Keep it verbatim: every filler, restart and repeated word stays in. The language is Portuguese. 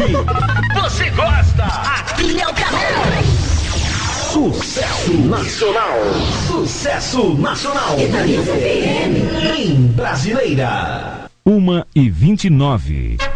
Você gosta? Aqui é o canal. Sucesso nacional. Sucesso nacional. Em Brasileira. Uma e vinte e nove.